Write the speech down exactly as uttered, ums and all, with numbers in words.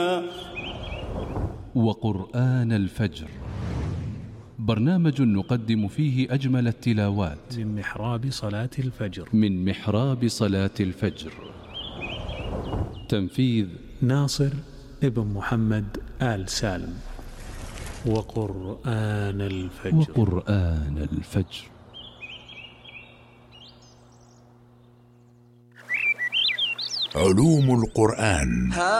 وقرآن الفجر، برنامج نقدم فيه أجمل التلاوات من محراب صلاة الفجر من محراب صلاة الفجر. تنفيذ ناصر ابن محمد آل سالم. وقرآن الفجر وقرآن الفجر. علوم القرآن.